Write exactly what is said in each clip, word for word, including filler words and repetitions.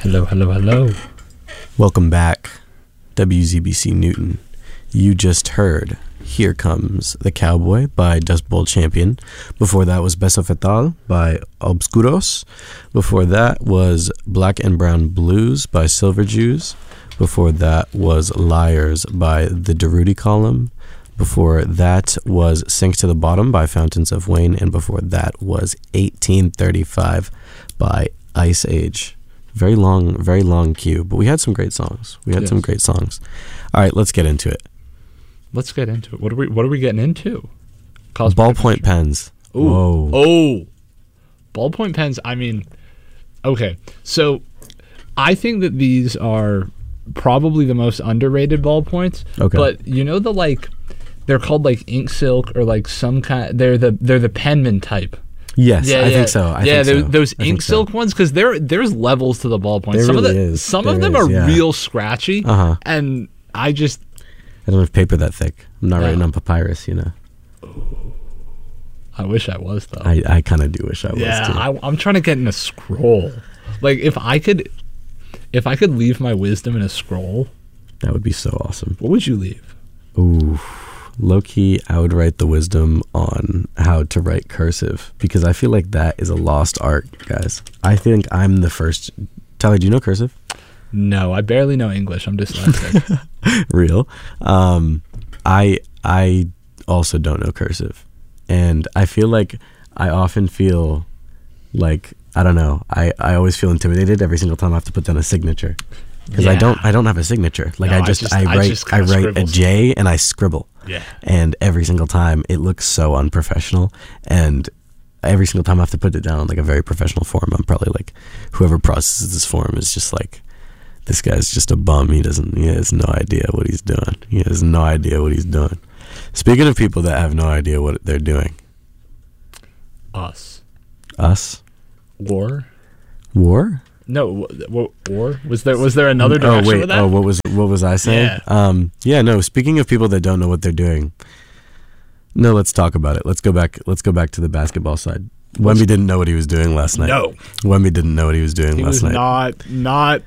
Hello, hello, hello. Welcome back, W Z B C Newton. You just heard Here Comes the Cowboy by Dust Bowl Champion. Before that was Beso Fatal by Obscuros. Before that was Black and Brown Blues by Silver Jews. Before that was Liars by the Durruti Column. Before that was Sink to the Bottom by Fountains of Wayne. And before that was eighteen thirty-five by Ice Age. Very long, very long queue, but we had some great songs. We had yes. some great songs. All right, let's get into it. Let's get into it. What are we What are we getting into? Cosmic Ballpoint pens. Ooh. Whoa. Oh, ballpoint pens. I mean, okay. So, I think that these are probably the most underrated ballpoints. Okay. But you know the like, they're called like Ink Silk or like some kind. They're the they're the Penman type. Yes, yeah, I yeah. think so. I yeah, think so. those I Ink Silk so. ones, because there there's levels to the ballpoint. There some really of the, is. Some there of them is, are yeah. real scratchy, uh-huh. and I just I don't have paper that thick. I'm not no. writing on papyrus, you know. Ooh, I wish I was though. I, I kind of do wish I was yeah, too. I, I'm trying to get in a scroll. Like if I could, if I could leave my wisdom in a scroll, that would be so awesome. What would you leave? Ooh. Low key, I would write the wisdom on how to write cursive because I feel like that is a lost art, guys. I think I'm the first. Tyler, do you know cursive? No, I barely know English. I'm dyslexic. Real. Um, I I also don't know cursive, and I feel like I often feel like I don't know. I, I always feel intimidated every single time I have to put down a signature because yeah. I don't I don't have a signature. Like no, I just I, just, I write I, just I write a J stuff. and I scribble. Yeah. And every single time it looks so unprofessional, and every single time I have to put it down in like a very professional form, I'm probably like, whoever processes this form is just like, this guy's just a bum. He doesn't, he has no idea what he's doing. He has no idea what he's doing. Speaking of people that have no idea what they're doing. Us. Us? War? War? No, what, war? Was there was there another direction oh, wait, with that? Oh, what was what was I saying? Yeah. Um, yeah, no, speaking of people that don't know what they're doing. No, let's talk about it. Let's go back let's go back to the basketball side. What's, Wemby didn't know what he was doing last night. No. Wemby didn't know what he was doing he last was night. Not not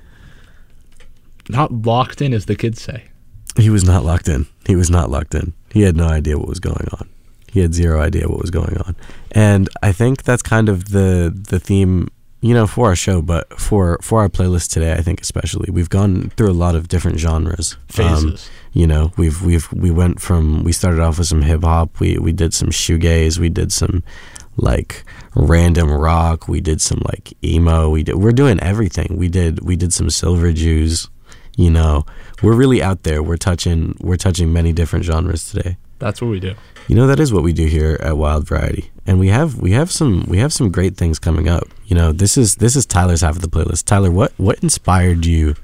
not locked in, as the kids say. He was not locked in. He was not locked in. He had no idea what was going on. He had zero idea what was going on. And I think that's kind of the the theme, you know, for our show, but for, for our playlist today, I think especially, we've gone through a lot of different genres. Phases. Um, you know, we've we've we went from we started off with some hip hop, we we did some shoegaze, we did some like random rock, we did some like emo, we did we're doing everything. We did we did some Silver Jews, you know. We're really out there. We're touching we're touching many different genres today. That's what we do. You know, that is what we do here at Wild Variety, and we have we have some we have some great things coming up. You know, this is this is Tyler's half of the playlist. Tyler, what what inspired you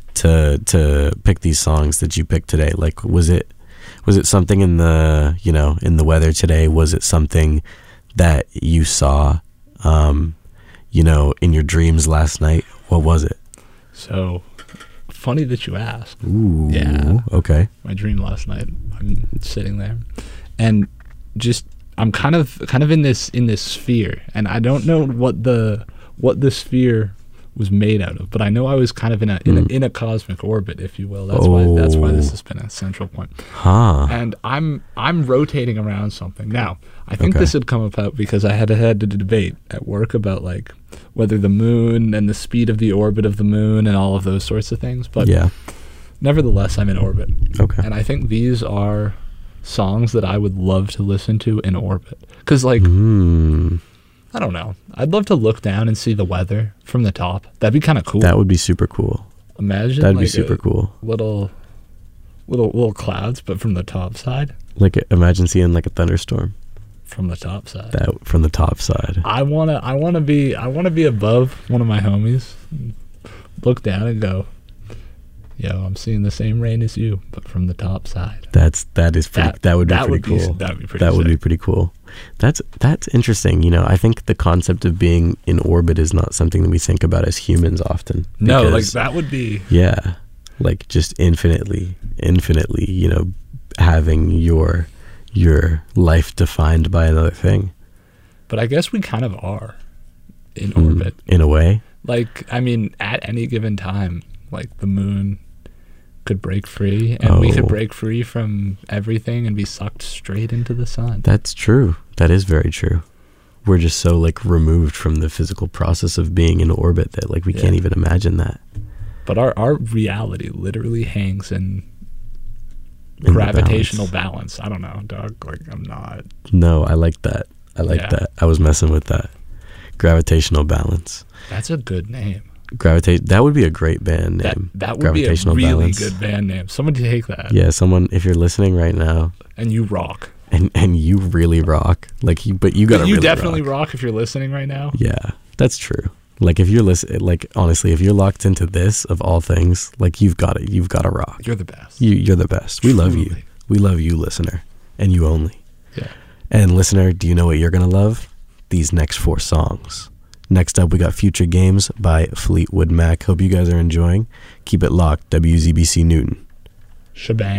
to to pick these songs that you picked today? Like, was it was it something in the you know in the weather today? Was it something that you saw, um, you know, in your dreams last night? What was it? So funny that you asked. Ooh, yeah. Okay. My dream last night. I'm sitting there. And just I'm kind of kind of in this in this sphere, and I don't know what the what the sphere was made out of, but I know I was kind of in a in, mm. a, in a cosmic orbit, if you will. That's oh. why that's why this has been a central point. Huh. And I'm I'm rotating around something. Now, I think okay. this had come about because I had had a debate at work about like whether the moon and the speed of the orbit of the moon and all of those sorts of things. But yeah. Nevertheless, I'm in orbit. Okay. And I think these are songs that I would love to listen to in orbit. Because, like, mm. I don't know. I'd love to look down and see the weather from the top. That'd be kind of cool. That would be super cool. Imagine That'd like be super cool. Little, little, little clouds, but from the top side. Like, imagine seeing like a thunderstorm. From the top side. That from the top side. I wanna, I wanna be, I wanna be above one of my homies. Look down and go, yo, I'm seeing the same rain as you, but from the top side. That's that is pretty. That, that would be that pretty would cool. Be, that would be pretty. That sick. would be pretty cool. That's that's interesting. You know, I think the concept of being in orbit is not something that we think about as humans often. No, like that would be. Yeah, like just infinitely, infinitely. You know, having your your life defined by another thing. But I guess we kind of are in mm, orbit in a way. Like, I mean, at any given time, like the moon could break free, and oh. we could break free from everything and be sucked straight into the sun. That's true. That is very true. We're just so like removed from the physical process of being in orbit that like we yeah. can't even imagine that. But our, our reality literally hangs in, in gravitational balance. balance. I don't know, Doug. Like, I'm not. No, I like that. I like yeah. that. I was messing with that. Gravitational balance. That's a good name. Gravitate. That would be a great band name. That, that would be a really balance. good band name. Someone take that. Yeah, someone. If you're listening right now, and you rock, and and you really rock, like you, but you gotta. You really definitely rock. rock if you're listening right now. Yeah, that's true. Like if you're listening, like honestly, if you're locked into this of all things, like you've got it. You've got to rock. You're the best. You, you're the best. We Truly. love you. We love you, listener, and you only. Yeah. And listener, do you know what you're gonna love? These next four songs. Next up, we got Future Games by Fleetwood Mac. Hope you guys are enjoying. Keep it locked. W Z B C Newton. Shebang.